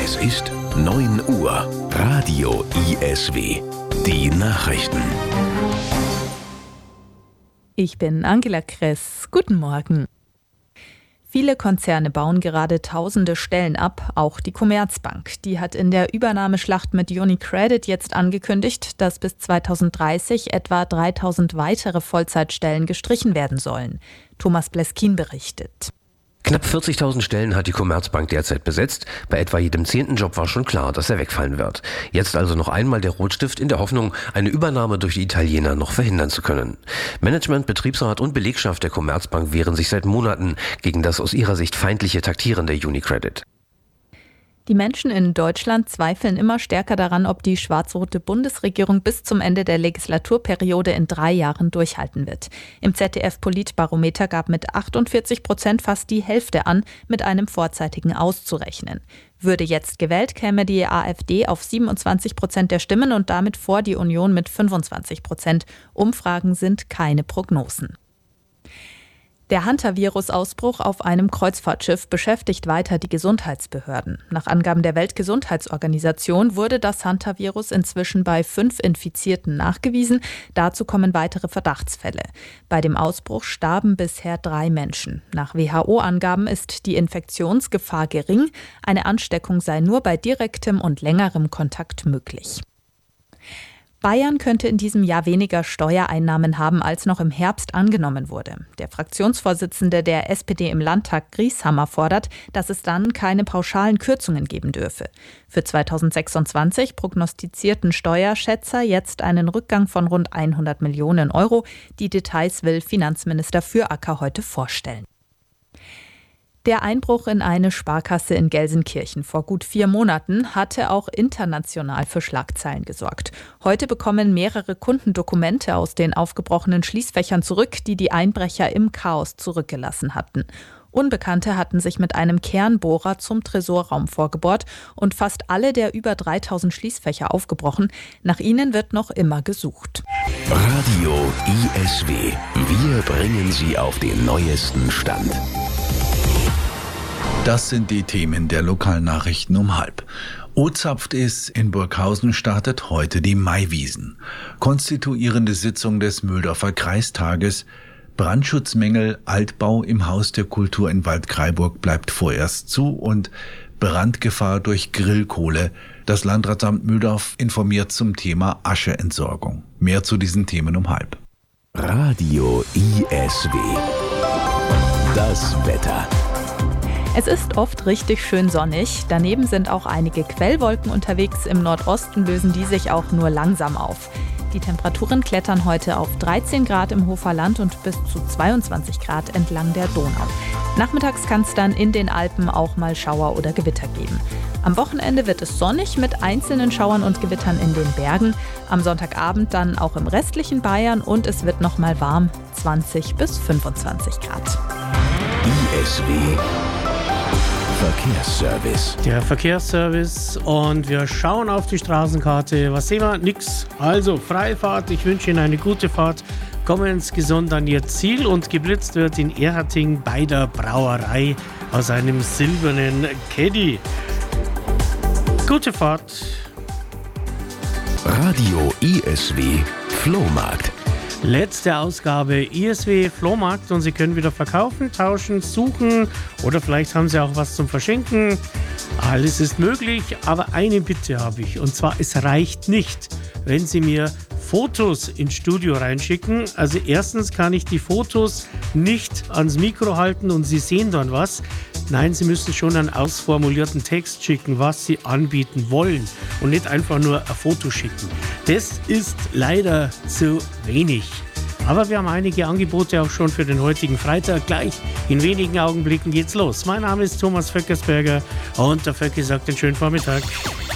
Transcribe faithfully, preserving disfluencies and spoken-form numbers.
Es ist neun Uhr. Radio I S W. Die Nachrichten. Ich bin Angela Kress. Guten Morgen. Viele Konzerne bauen gerade tausende Stellen ab, auch die Commerzbank. Die hat in der Übernahmeschlacht mit UniCredit jetzt angekündigt, dass bis zweitausenddreißig etwa dreitausend weitere Vollzeitstellen gestrichen werden sollen. Thomas Bleskin berichtet. Knapp vierzigtausend Stellen hat die Commerzbank derzeit besetzt. Bei etwa jedem zehnten Job war schon klar, dass er wegfallen wird. Jetzt also noch einmal der Rotstift in der Hoffnung, eine Übernahme durch die Italiener noch verhindern zu können. Management, Betriebsrat und Belegschaft der Commerzbank wehren sich seit Monaten gegen das aus ihrer Sicht feindliche Taktieren der UniCredit. Die Menschen in Deutschland zweifeln immer stärker daran, ob die schwarz-rote Bundesregierung bis zum Ende der Legislaturperiode in drei Jahren durchhalten wird. Im Z D F-Politbarometer gab mit achtundvierzig Prozent fast die Hälfte an, mit einem vorzeitigen Aus zu rechnen. Würde jetzt gewählt, käme die AfD auf siebenundzwanzig Prozent der Stimmen und damit vor die Union mit fünfundzwanzig Prozent. Umfragen sind keine Prognosen. Der Hantavirus-Ausbruch auf einem Kreuzfahrtschiff beschäftigt weiter die Gesundheitsbehörden. Nach Angaben der Weltgesundheitsorganisation wurde das Hantavirus inzwischen bei fünf Infizierten nachgewiesen. Dazu kommen weitere Verdachtsfälle. Bei dem Ausbruch starben bisher drei Menschen. Nach W H O-Angaben ist die Infektionsgefahr gering. Eine Ansteckung sei nur bei direktem und längerem Kontakt möglich. Bayern könnte in diesem Jahr weniger Steuereinnahmen haben, als noch im Herbst angenommen wurde. Der Fraktionsvorsitzende der S P D im Landtag, Grieshammer, fordert, dass es dann keine pauschalen Kürzungen geben dürfe. Für zweitausendsechsundzwanzig prognostizierten Steuerschätzer jetzt einen Rückgang von rund hundert Millionen Euro. Die Details will Finanzminister Fürracker heute vorstellen. Der Einbruch in eine Sparkasse in Gelsenkirchen vor gut vier Monaten hatte auch international für Schlagzeilen gesorgt. Heute bekommen mehrere Kunden Dokumente aus den aufgebrochenen Schließfächern zurück, die die Einbrecher im Chaos zurückgelassen hatten. Unbekannte hatten sich mit einem Kernbohrer zum Tresorraum vorgebohrt und fast alle der über dreitausend Schließfächer aufgebrochen. Nach ihnen wird noch immer gesucht. Radio I S W. Wir bringen Sie auf den neuesten Stand. Das sind die Themen der Lokalnachrichten um halb. O-Zapft ist, in Burghausen startet heute die Maiwiesen. Konstituierende Sitzung des Mühldorfer Kreistages. Brandschutzmängel, Altbau im Haus der Kultur in Waldkraiburg bleibt vorerst zu und Brandgefahr durch Grillkohle. Das Landratsamt Mühldorf informiert zum Thema Ascheentsorgung. Mehr zu diesen Themen um halb. Radio I S W. Das Wetter. Es ist oft richtig schön sonnig. Daneben sind auch einige Quellwolken unterwegs. Im Nordosten lösen die sich auch nur langsam auf. Die Temperaturen klettern heute auf dreizehn Grad im Hoferland und bis zu zweiundzwanzig Grad entlang der Donau. Nachmittags kann es dann in den Alpen auch mal Schauer oder Gewitter geben. Am Wochenende wird es sonnig mit einzelnen Schauern und Gewittern in den Bergen. Am Sonntagabend dann auch im restlichen Bayern und es wird noch mal warm, zwanzig bis fünfundzwanzig Grad. I S W Verkehrsservice. Der Verkehrsservice und wir schauen auf die Straßenkarte. Was sehen wir? Nix. Also Freifahrt. Ich wünsche Ihnen eine gute Fahrt. Kommen Sie gesund an Ihr Ziel und geblitzt wird in Erharting bei der Brauerei aus einem silbernen Caddy. Gute Fahrt. Radio I S W Flohmarkt. Letzte Ausgabe I S W Flohmarkt und Sie können wieder verkaufen, tauschen, suchen oder vielleicht haben Sie auch was zum Verschenken. Alles ist möglich, aber eine Bitte habe ich und zwar, es reicht nicht, wenn Sie mir Fotos ins Studio reinschicken. Also erstens kann ich die Fotos nicht ans Mikro halten und Sie sehen dann was. Nein, Sie müssen schon einen ausformulierten Text schicken, was Sie anbieten wollen und nicht einfach nur ein Foto schicken. Das ist leider zu wenig. Aber wir haben einige Angebote auch schon für den heutigen Freitag. Gleich in wenigen Augenblicken geht's los. Mein Name ist Thomas Vöckersberger und der Vöcki sagt einen schönen Vormittag.